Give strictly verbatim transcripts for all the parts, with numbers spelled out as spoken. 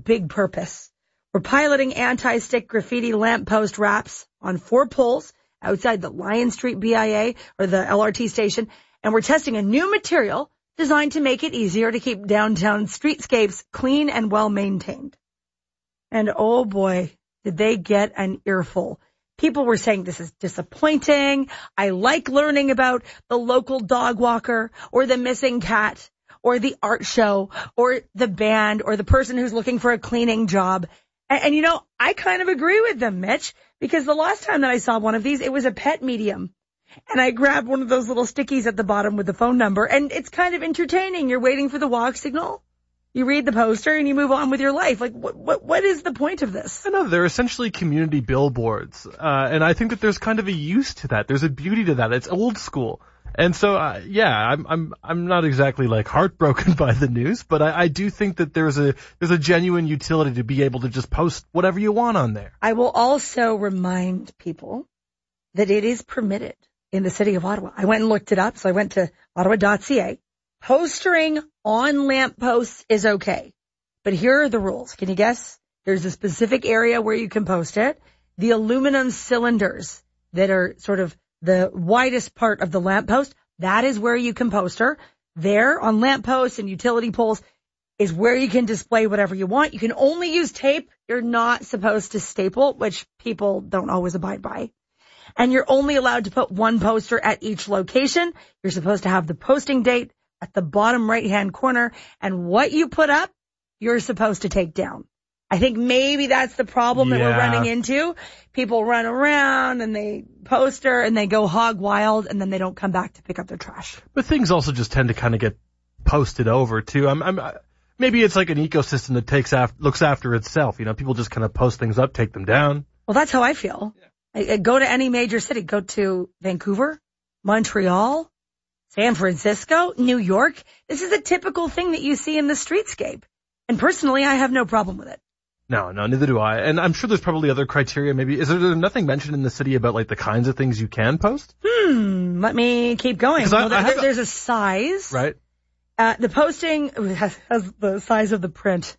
big purpose. We're piloting anti-stick graffiti lamppost wraps on four poles outside the Lion Street B I A or the L R T station, and we're testing a new material designed to make it easier to keep downtown streetscapes clean and well-maintained. And oh boy, did they get an earful. People were saying this is disappointing. I like learning about the local dog walker or the missing cat or the art show or the band or the person who's looking for a cleaning job. And, and you know, I kind of agree with them, Mitch, because the last time that I saw one of these, it was a pet medium. And I grabbed one of those little stickies at the bottom with the phone number, and it's kind of entertaining. You're waiting for the walk signal. You read the poster and you move on with your life. Like, what what, what is the point of this? I know, they're essentially community billboards. Uh, and I think that there's kind of a use to that. There's a beauty to that. It's old school. And so, uh, yeah, I'm, I'm, I'm not exactly like heartbroken by the news, but I, I do think that there's a, there's a genuine utility to be able to just post whatever you want on there. I will also remind people that it is permitted in the city of Ottawa. I went and looked it up. So I went to ottawa dot c a. Postering on lampposts is okay. But here are the rules. Can you guess? There's a specific area where you can post it. The aluminum cylinders that are sort of the widest part of the lamppost, that is where you can poster. There on lampposts and utility poles is where you can display whatever you want. You can only use tape. You're not supposed to staple, which people don't always abide by. And you're only allowed to put one poster at each location. You're supposed to have the posting date at the bottom right-hand corner. And what you put up, you're supposed to take down. I think maybe that's the problem yeah. that we're running into. People run around and they poster and they go hog wild and then they don't come back to pick up their trash. But things also just tend to kind of get posted over too. I'm, I'm, maybe it's like an ecosystem that takes after, looks after itself. You know, people just kind of post things up, take them down. Well, that's how I feel. Yeah. I, I go to any major city, go to Vancouver, Montreal, San Francisco, New York. This is a typical thing that you see in the streetscape. And personally, I have no problem with it. No, no, neither do I. And I'm sure there's probably other criteria. Maybe, is there nothing mentioned in the city about like the kinds of things you can post? Hmm, let me keep going. Well, I, I there, there's a size. Right. Uh, the posting has, has the size of the print.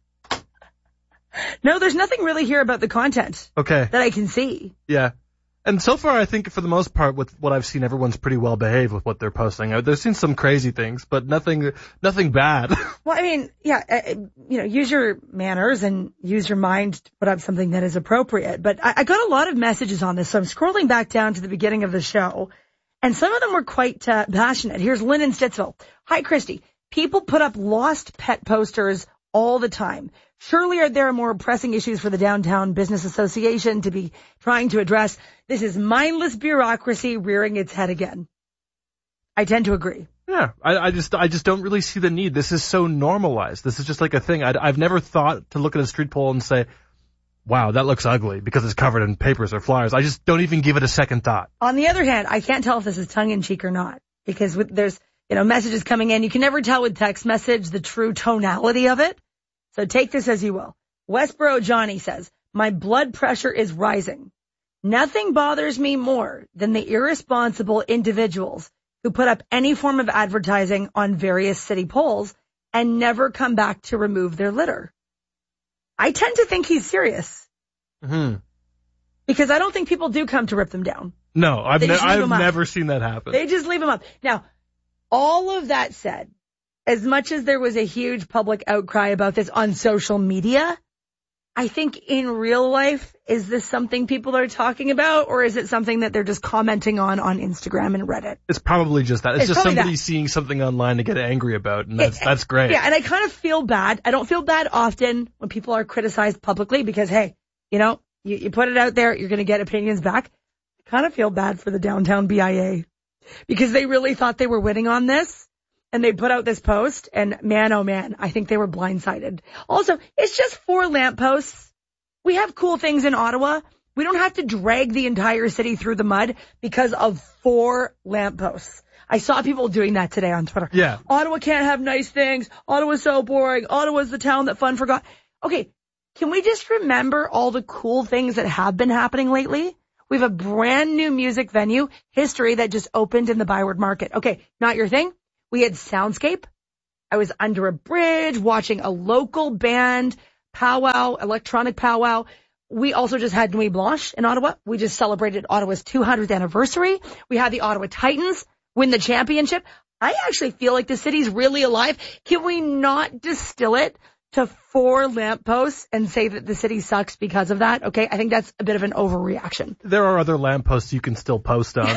No, there's nothing really here about the content. Okay. That I can see. Yeah. And so far, I think for the most part, with what I've seen, everyone's pretty well behaved with what they're posting. There's seen some crazy things, but nothing, nothing bad. Well, I mean, yeah, uh, you know, use your manners and use your mind to put up something that is appropriate. But I, I got a lot of messages on this, so I'm scrolling back down to the beginning of the show, and some of them were quite uh, passionate. Here's Lynn in Stittsville. Hi, Christy. People put up lost pet posters all the time. Surely are there more pressing issues for the Downtown Business Association to be trying to address? This is mindless bureaucracy rearing its head again. I tend to agree. Yeah, I, I just I just don't really see the need. This is so normalized. This is just like a thing. I, I've never thought to look at a street pole and say, wow, that looks ugly because it's covered in papers or flyers. I just don't even give it a second thought. On the other hand, I can't tell if this is tongue-in-cheek or not because with, there's you know messages coming in. You can never tell with text message the true tonality of it. So take this as you will. Westboro Johnny says, my blood pressure is rising. Nothing bothers me more than the irresponsible individuals who put up any form of advertising on various city poles and never come back to remove their litter. I tend to think he's serious. Mm-hmm. Because I don't think people do come to rip them down. No, I've, ne- I've never seen that happen. They just leave them up. Now, all of that said, as much as there was a huge public outcry about this on social media, I think in real life, is this something people are talking about, or is it something that they're just commenting on on Instagram and Reddit? It's probably just that. It's, it's just somebody that. seeing something online to get angry about, and that's, it, that's great. Yeah, and I kind of feel bad. I don't feel bad often when people are criticized publicly because, hey, you know, you, you put it out there, you're going to get opinions back. I kind of feel bad for the Downtown B I A because they really thought they were winning on this. And they put out this post, and man, oh man, I think they were blindsided. Also, it's just four lampposts. We have cool things in Ottawa. We don't have to drag the entire city through the mud because of four lampposts. I saw people doing that today on Twitter. Yeah. Ottawa can't have nice things. Ottawa's so boring. Ottawa's the town that fun forgot. Okay, can we just remember all the cool things that have been happening lately? We have a brand new music venue, History, that just opened in the Byward Market. Okay, not your thing? We had Soundscape. I was under a bridge watching a local band powwow, electronic powwow. We also just had Nuit Blanche in Ottawa. We just celebrated Ottawa's two hundredth anniversary. We had the Ottawa Titans win the championship. I actually feel like the city's really alive. Can we not distill it to four lampposts and say that the city sucks because of that? Okay, I think that's a bit of an overreaction. There are other lampposts you can still post on.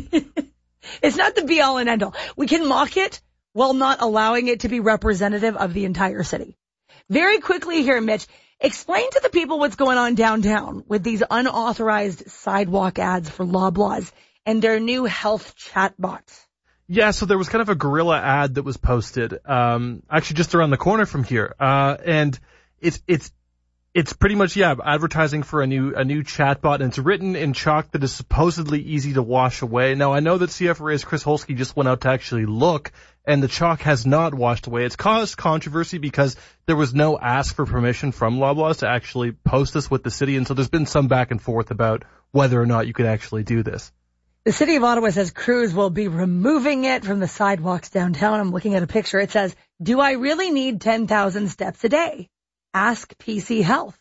It's not the be-all and end-all. We can mock it while not allowing it to be representative of the entire city. Very quickly here, Mitch, explain to the people what's going on downtown with these unauthorized sidewalk ads for Loblaws and their new health chatbots. Yeah, so there was kind of a guerrilla ad that was posted, um, actually just around the corner from here. Uh, and it's, it's, it's pretty much, yeah, advertising for a new, a new chatbot, and it's written in chalk that is supposedly easy to wash away. Now, I know that C F R A's Chris Holsky just went out to actually look, and the chalk has not washed away. It's caused controversy because there was no ask for permission from Loblaws to actually post this with the city, and so there's been some back and forth about whether or not you could actually do this. The city of Ottawa says crews will be removing it from the sidewalks downtown. I'm looking at a picture. It says, do I really need ten thousand steps a day? Ask P C Health.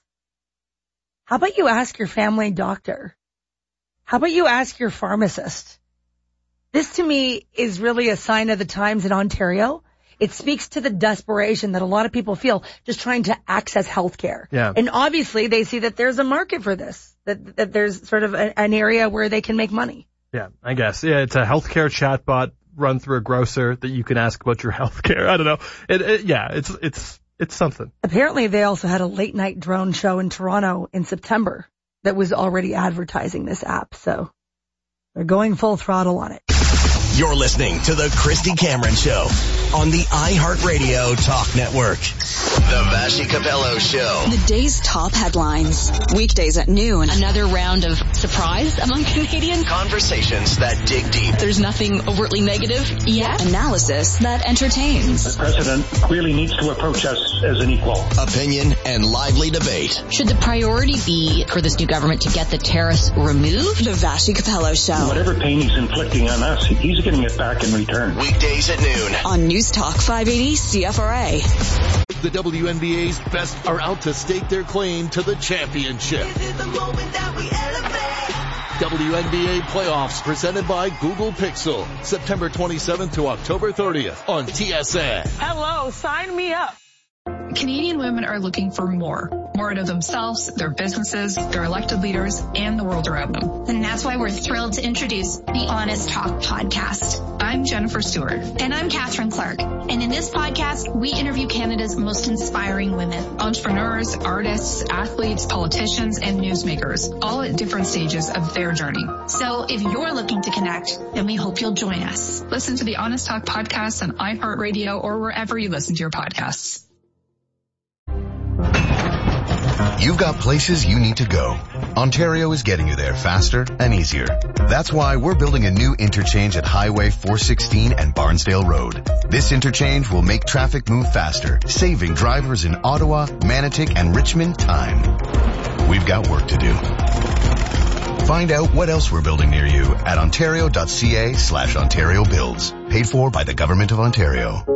How about you ask your family doctor? How about you ask your pharmacist? This to me is really a sign of the times in Ontario. It speaks to the desperation that a lot of people feel just trying to access healthcare. Yeah. And obviously they see that there's a market for this, that, that there's sort of a, an area where they can make money. Yeah, I guess. Yeah, it's a healthcare chatbot run through a grocer that you can ask about your healthcare. I don't know. It, it, yeah, it's it's it's something. Apparently, they also had a late night drone show in Toronto in September that was already advertising this app. So they're going full throttle on it. You're listening to the Christy Cameron Show on the iHeartRadio Talk Network. The Vassy Capello Show. The day's top headlines. Weekdays at noon. Another round of surprise among Canadians. Conversations that dig deep. There's nothing overtly negative yet. Analysis that entertains. The president clearly needs to approach us as an equal. Opinion and lively debate. Should the priority be for this new government to get the tariffs removed? The Vassy Capello Show. Whatever pain he's inflicting on us, he's getting it back in return. Weekdays at noon. On News Talk five eighty C F R A. The W N B A's best are out to stake their claim to the championship. This is the moment that we elevate. W N B A playoffs presented by Google Pixel. September twenty-seventh to October thirtieth on T S N. Hello, sign me up. Canadian women are looking for more. More out of themselves, their businesses, their elected leaders, and the world around them. And that's why we're thrilled to introduce the Honest Talk podcast. I'm Jennifer Stewart. And I'm Catherine Clark. And in this podcast, we interview Canada's most inspiring women. Entrepreneurs, artists, athletes, politicians, and newsmakers, all at different stages of their journey. So if you're looking to connect, then we hope you'll join us. Listen to the Honest Talk podcast on iHeartRadio or wherever you listen to your podcasts. You've got places you need to go. Ontario is getting you there faster and easier. That's why we're building a new interchange at Highway four sixteen and Barnsdale Road. This interchange will make traffic move faster, saving drivers in Ottawa, Manotick, and Richmond time. We've got work to do. Find out what else we're building near you at ontario.ca slash Ontario Builds. Paid for by the Government of Ontario.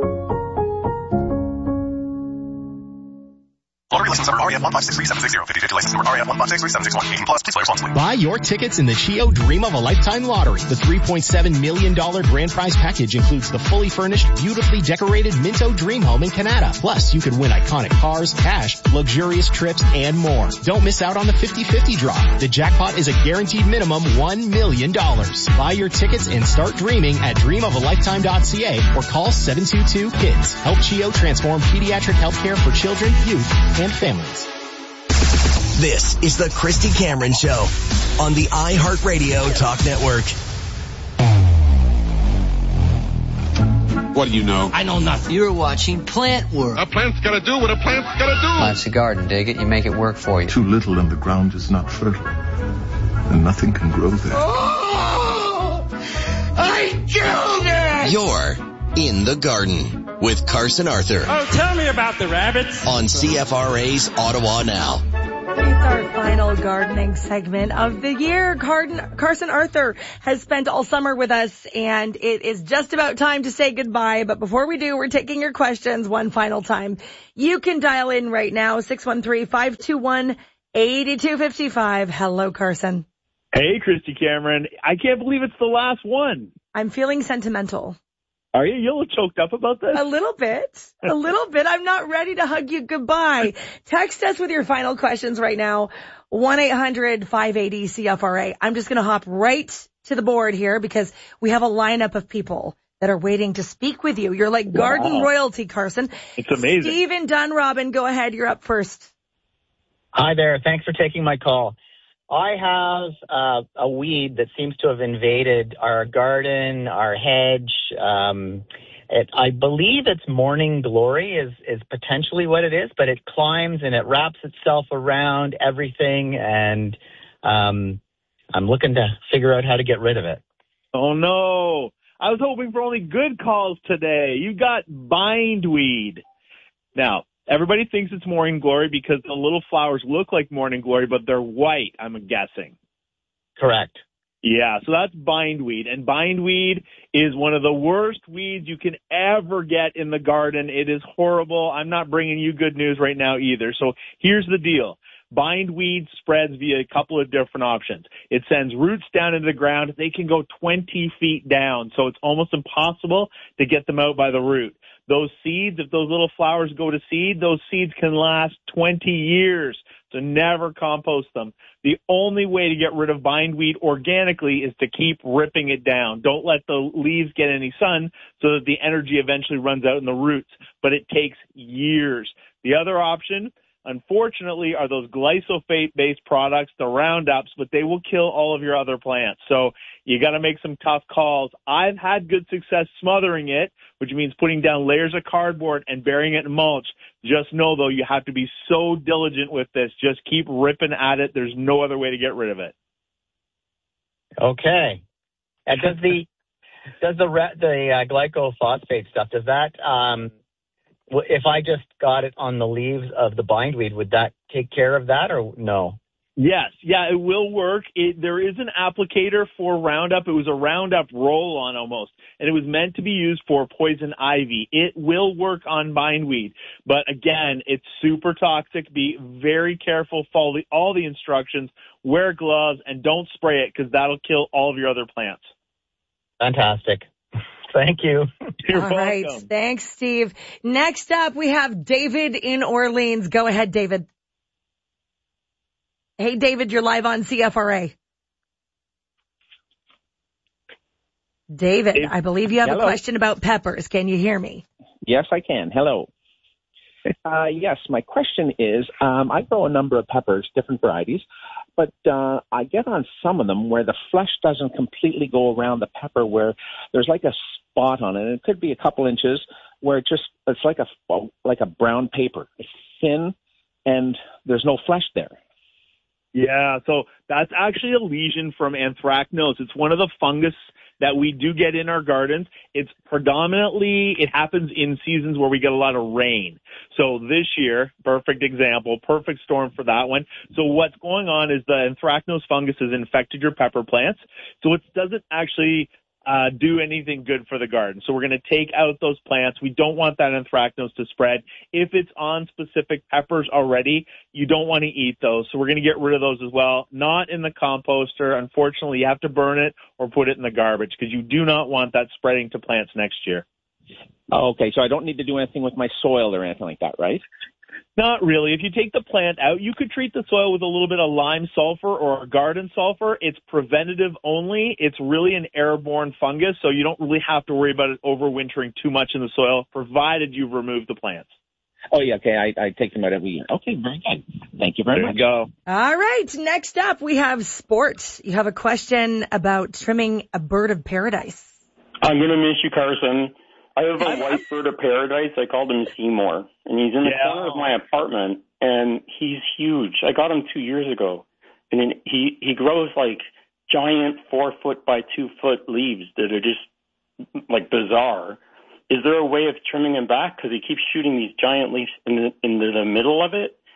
Lottery license number R E F one five six three seven six zero. fifty-fifty license number R E F one five six three seven six one. eighteen plus. Please play responsibly. Buy your tickets in the Chio Dream of a Lifetime Lottery. The three point seven million dollars grand prize package includes the fully furnished, beautifully decorated Minto Dream Home in Canada. Plus, you could win iconic cars, cash, luxurious trips, and more. Don't miss out on the fifty-fifty draw. The jackpot is a guaranteed minimum one million dollars. Buy your tickets and start dreaming at dream of a lifetime dot c a or call seven two two KIDS. Help Chio transform pediatric healthcare for children, youth, and families. This is the Christy Cameron Show on the iHeartRadio Talk Network. What do you know? I know nothing. You're watching Plant World. A plant's gotta do what a plant's gotta do. Plant's a garden, dig it. You make it work for you. Too little and the ground is not fertile. And nothing can grow there. Oh! I killed it! You're in the garden with Carson Arthur. Oh, tell me about the rabbits. On C F R A's Ottawa Now. It's our final gardening segment of the year. Carden, Carson Arthur has spent all summer with us, and it is just about time to say goodbye. But before we do, we're taking your questions one final time. You can dial in right now, six one three, five two one, eight two five five. Hello, Carson. Hey, Christy Cameron. I can't believe it's the last one. I'm feeling sentimental. Are you? You a little choked up about this? A little bit. A little bit. I'm not ready to hug you goodbye. Text us with your final questions right now. one eight hundred five eighty C F R A. I'm just going to hop right to the board here because we have a lineup of people that are waiting to speak with you. You're like garden wow. royalty, Carson. It's amazing. Stephen Dunrobin, go ahead. You're up first. Hi there. Thanks for taking my call. I have uh, a weed that seems to have invaded our garden, our hedge. Um, it, I believe it's morning glory is, is potentially what it is, but it climbs and it wraps itself around everything, and um, I'm looking to figure out how to get rid of it. Oh, no. I was hoping for only good calls today. You got bindweed. Now, everybody thinks it's morning glory because the little flowers look like morning glory, but they're white, I'm guessing. Correct. Yeah, so that's bindweed. And bindweed is one of the worst weeds you can ever get in the garden. It is horrible. I'm not bringing you good news right now either. So here's the deal. Bindweed spreads via a couple of different options. It sends roots down into the ground. They can go twenty feet down, so it's almost impossible to get them out by the root. Those seeds, if those little flowers go to seed, those seeds can last twenty years, so never compost them. The only way to get rid of bindweed organically is to keep ripping it down. Don't let the leaves get any sun so that the energy eventually runs out in the roots, but it takes years. The other option, unfortunately, are those glyphosate-based products, the Roundups, but they will kill all of your other plants. So you got to make some tough calls. I've had good success smothering it, which means putting down layers of cardboard and burying it in mulch. Just know, though, you have to be so diligent with this. Just keep ripping at it. There's no other way to get rid of it. Okay. And does the does the the uh, glyphosate stuff, does that um, if I just got it on the leaves of the bindweed, would that take care of that or no? Yes. Yeah, it will work. It, there is an applicator for Roundup. It was a Roundup roll-on almost, and it was meant to be used for poison ivy. It will work on bindweed, but again, it's super toxic. Be very careful. Follow the, all the instructions. Wear gloves, and don't spray it because that'll kill all of your other plants. Fantastic. Thank you. You're all welcome. Right. Thanks, Steve. Next up, we have David in Orleans. Go ahead, David. Hey, David, you're live on C F R A. David, Dave, I believe you have hello. a question about peppers. Can you hear me? Yes, I can. Hello. Uh, yes, my question is, um, I grow a number of peppers, different varieties, but uh, I get on some of them where the flesh doesn't completely go around the pepper, where there's like a spot on it, and it could be a couple inches, where it just it's like a like a brown paper. It's thin, and there's no flesh there. Yeah, so that's actually a lesion from anthracnose. It's one of the fungus that we do get in our gardens. It's predominantly, it happens in seasons where we get a lot of rain. So this year, perfect example, perfect storm for that one. So what's going on is the anthracnose fungus has infected your pepper plants. So it doesn't actually uh, do anything good for the garden. So we're going to take out those plants. We don't want that anthracnose to spread. If it's on specific peppers already, you don't want to eat those. So we're going to get rid of those as well. Not in the composter. Unfortunately, you have to burn it or put it in the garbage because you do not want that spreading to plants next year. Oh, okay, so I don't need to do anything with my soil or anything like that, right? Not really. If you take the plant out, you could treat the soil with a little bit of lime sulfur or garden sulfur. It's preventative only. It's really an airborne fungus, so you don't really have to worry about it overwintering too much in the soil, provided you've removed the plants. Oh, yeah, okay. I, I take them out every year. Okay, very good. Thank you very there much. There you go. All right. Next up, we have sports. You have a question about trimming a bird of paradise. I'm going to miss you, Carson. I have a white bird of paradise. I called him Seymour, and he's in the yeah. corner of my apartment, and he's huge. I got him two years ago, and he he grows like giant four foot by two foot leaves that are just like bizarre. Is there a way of trimming him back? Because he keeps shooting these giant leaves in the, into the middle of it.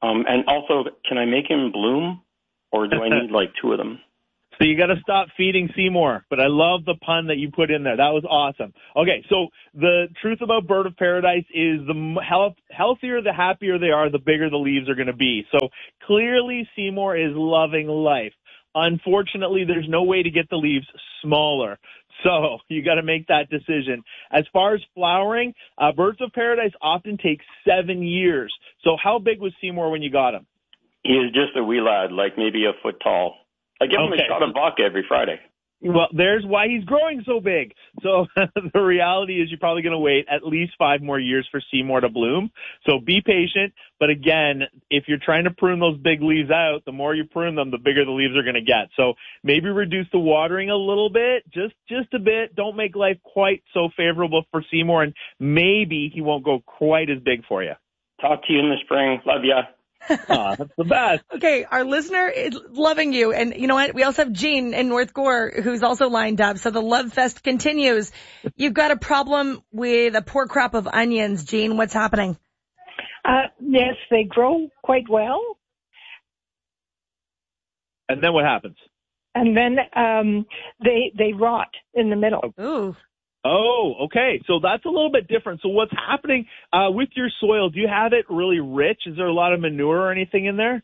Um, and also, can I make him bloom, or do I need like two of them? So you got to stop feeding Seymour, but I love the pun that you put in there. That was awesome. Okay, so the truth about Bird of Paradise is the health, healthier, the happier they are, the bigger the leaves are going to be. So clearly Seymour is loving life. Unfortunately, there's no way to get the leaves smaller. So you got to make that decision. As far as flowering, uh, Birds of Paradise often take seven years. So how big was Seymour when you got him? He is just a wee lad, like maybe a foot tall. I give him Okay. a shot of vodka every Friday. Well, there's why he's growing so big. So the reality is you're probably going to wait at least five more years for Seymour to bloom. So be patient. But again, if you're trying to prune those big leaves out, the more you prune them, the bigger the leaves are going to get. So maybe reduce the watering a little bit, just, just a bit. Don't make life quite so favorable for Seymour, and maybe he won't go quite as big for you. Talk to you in the spring. Love ya. Aw, that's the best. Okay, our listener is loving you. And you know what? We also have Jean in North Gore who's also lined up. So the love fest continues. You've got a problem with a poor crop of onions, Jean. What's happening? Uh, yes, they grow quite well. And then what happens? And then um, they they rot in the middle. Ooh. Oh, okay. So that's a little bit different. So what's happening uh, with your soil? Do you have it really rich? Is there a lot of manure or anything in there?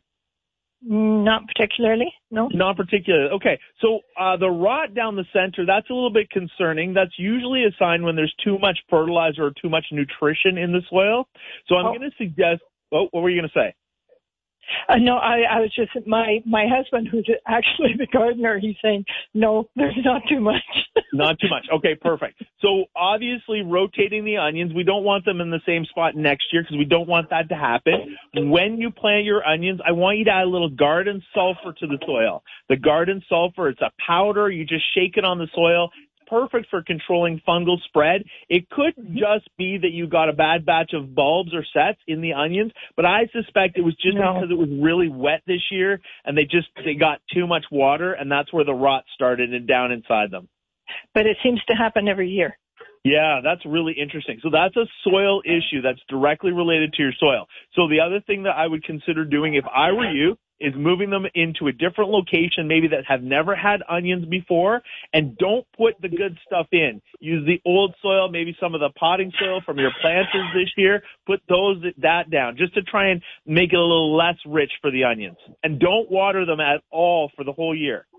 Not particularly, no. Not particularly. Okay. So uh, the rot down the center, that's a little bit concerning. That's usually a sign when there's too much fertilizer or too much nutrition in the soil. So I'm Oh. going to suggest, oh, what were you going to say? Uh, no, I, I was just, my, my husband, who's actually the gardener, he's saying, no, there's not too much. Not too much. Okay, perfect. So obviously rotating the onions, we don't want them in the same spot next year because we don't want that to happen. When you plant your onions, I want you to add a little garden sulfur to the soil. The garden sulfur, it's a powder. You just shake it on the soil. Perfect for controlling fungal spread. It could just be that you got a bad batch of bulbs or sets in the onions, but I suspect it was just No. because it was really wet this year and they just they got too much water, and that's where the rot started and down inside them. But it seems to happen every year. Yeah, that's really interesting. So that's a soil issue that's directly related to your soil. So the other thing that I would consider doing if I were you is moving them into a different location, maybe that have never had onions before, and don't put the good stuff in. Use the old soil, maybe some of the potting soil from your planters this year. Put those that down just to try and make it a little less rich for the onions. And don't water them at all for the whole year.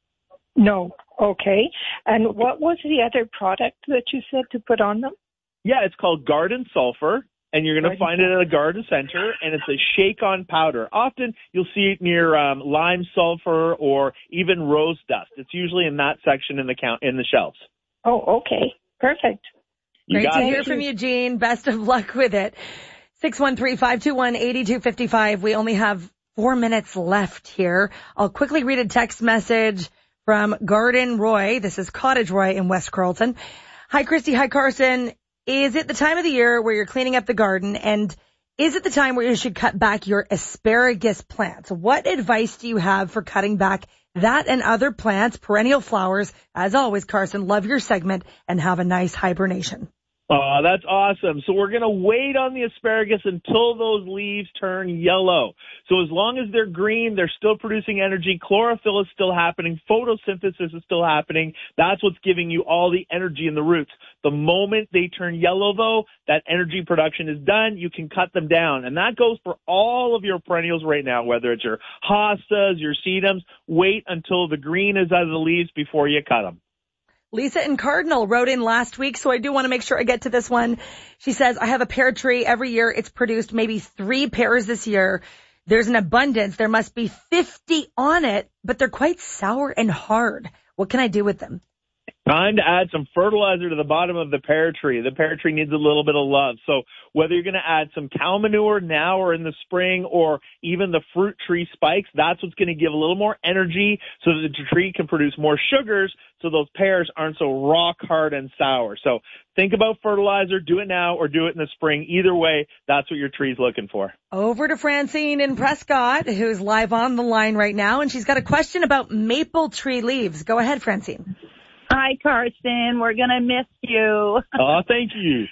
No. Okay. And what was the other product that you said to put on them? Yeah, it's called Garden Sulfur. And you're going to find it at a garden center, and it's a shake-on powder. Often you'll see it near um, lime sulfur or even rose dust. It's usually in that section in the count in the shelves. Oh, okay. Perfect. You Great got to it. hear from you, Jean. Best of luck with it. six one three, five two one, eight two five five. We only have four minutes left here. I'll quickly read a text message from Garden Roy. This is Cottage Roy in West Carleton. Hi, Christy. Hi, Carson. Is it the time of the year where you're cleaning up the garden, and is it the time where you should cut back your asparagus plants? What advice do you have for cutting back that and other plants, perennial flowers? As always, Carson, love your segment and have a nice hibernation. Oh, that's awesome. So we're going to wait on the asparagus until those leaves turn yellow. So as long as they're green, they're still producing energy. Chlorophyll is still happening. Photosynthesis is still happening. That's what's giving you all the energy in the roots. The moment they turn yellow, though, that energy production is done. You can cut them down. And that goes for all of your perennials right now, whether it's your hostas, your sedums. Wait until the green is out of the leaves before you cut them. Lisa in Cardinal wrote in last week, so I do want to make sure I get to this one. She says, I have a pear tree. Every year it's produced maybe three pears this year. There's an abundance. There must be fifty on it, but they're quite sour and hard. What can I do with them? Time to add some fertilizer to the bottom of the pear tree. The pear tree needs a little bit of love. So whether you're going to add some cow manure now or in the spring, or even the fruit tree spikes, that's what's going to give a little more energy so that the tree can produce more sugars so those pears aren't so rock hard and sour. So think about fertilizer. Do it now or do it in the spring. Either way, that's what your tree's looking for. Over to Francine in Prescott, who's live on the line right now, and she's got a question about maple tree leaves. Go ahead, Francine. Hi, Carson. We're going to miss you. Oh, thank you.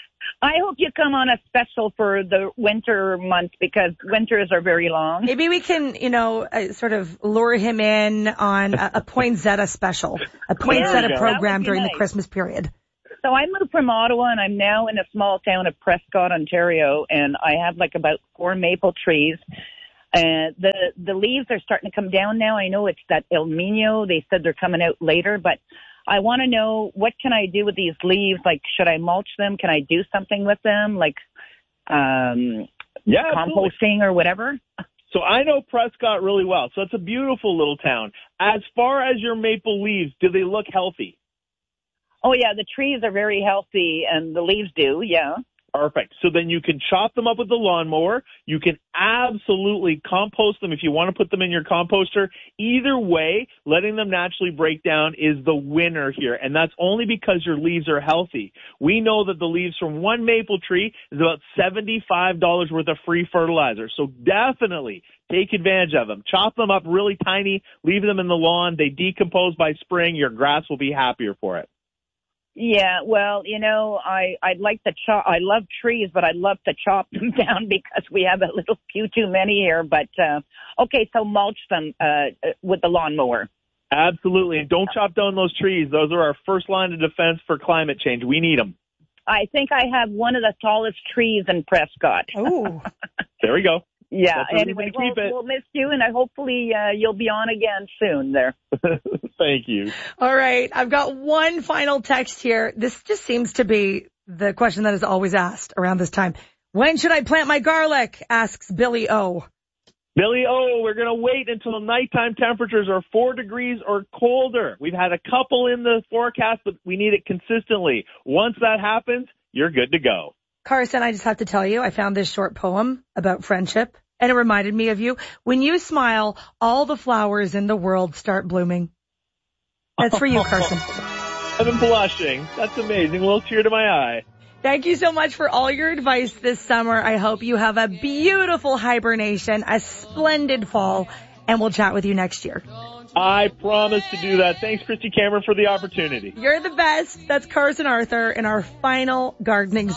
I hope you come on a special for the winter months because winters are very long. Maybe we can, you know, uh, sort of lure him in on a, a poinsettia special, a poinsettia Yeah, program during nice. the Christmas period. So I moved from Ottawa, and I'm now in a small town of Prescott, Ontario, and I have like about four maple trees. And the the leaves are starting to come down now. I know it's that El Nino. They said they're coming out later, but I want to know, what can I do with these leaves? Like, should I mulch them? Can I do something with them? Like, um, Yeah, composting absolutely. or whatever? So I know Prescott really well. So it's a beautiful little town. As far as your maple leaves, do they look healthy? Oh, yeah, the trees are very healthy, and the leaves do, yeah. Perfect. So then you can chop them up with the lawnmower. You can absolutely compost them if you want to put them in your composter. Either way, letting them naturally break down is the winner here. And that's only because your leaves are healthy. We know that the leaves from one maple tree is about seventy-five dollars worth of free fertilizer. So definitely take advantage of them. Chop them up really tiny, leave them in the lawn. They decompose by spring. Your grass will be happier for it. Yeah, well, you know, I, I'd like to chop, I love trees, but I'd love to chop them down because we have a little few too many here. But, uh, okay, so mulch them, uh, with the lawnmower. Absolutely. And don't chop down those trees. Those are our first line of defense for climate change. We need them. I think I have one of the tallest trees in Prescott. Oh. There we go. Yeah, That's where anyway, we keep we'll, it. we'll miss you, and I hopefully uh, you'll be on again soon there. Thank you. All right. I've got one final text here. This just seems to be the question that is always asked around this time. When should I plant my garlic? Asks Billy O. Billy, oh, we're going to wait until nighttime temperatures are four degrees or colder. We've had a couple in the forecast, but we need it consistently. Once that happens, you're good to go. Carson, I just have to tell you, I found this short poem about friendship, and it reminded me of you. When you smile, all the flowers in the world start blooming. That's for you, Carson. I'm blushing. That's amazing. A little tear to my eye. Thank you so much for all your advice this summer. I hope you have a beautiful hibernation, a splendid fall, and we'll chat with you next year. I promise to do that. Thanks, Christy Cameron, for the opportunity. You're the best. That's Carson Arthur in our final gardening